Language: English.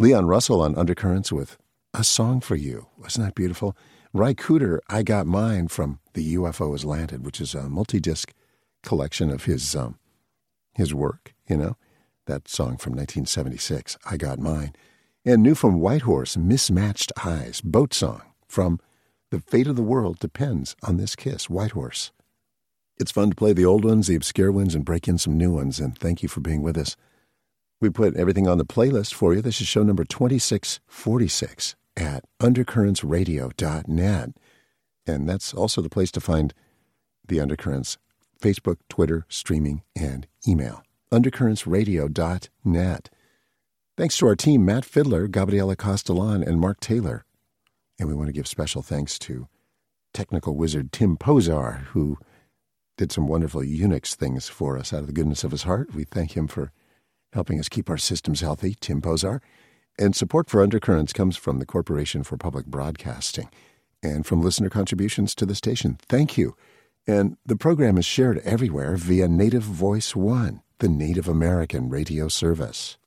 Leon Russell on Undercurrents with A Song for You. Wasn't that beautiful? Ry Cooder, I Got Mine from The UFO Has Landed, which is a multi-disc collection of his work, you know. That song from 1976, I Got Mine. And new from Whitehorse, Mismatched Eyes, boat song from The Fate of the World Depends on This Kiss, Whitehorse. It's fun to play the old ones, the obscure ones, and break in some new ones, and thank you for being with us. We put everything on the playlist for you. This is show number 2646 at undercurrentsradio.net. And that's also the place to find the Undercurrents Facebook, Twitter, streaming, and email. undercurrentsradio.net. Thanks to our team, Matt Fiddler, Gabriela Castellan, and Mark Taylor. And we want to give special thanks to technical wizard Tim Pozar, who did some wonderful Unix things for us out of the goodness of his heart. We thank him for helping us keep our systems healthy, Tim Pozar. And support for Undercurrents comes from the Corporation for Public Broadcasting and from listener contributions to the station. Thank you. And the program is shared everywhere via Native Voice One, the Native American radio service.